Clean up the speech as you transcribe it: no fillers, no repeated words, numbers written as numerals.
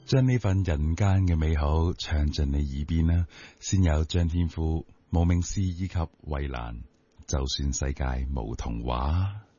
將呢份人間嘅美好唱進你耳邊啦，先有張天賦、無名氏以及衛蘭。就算世界無童話。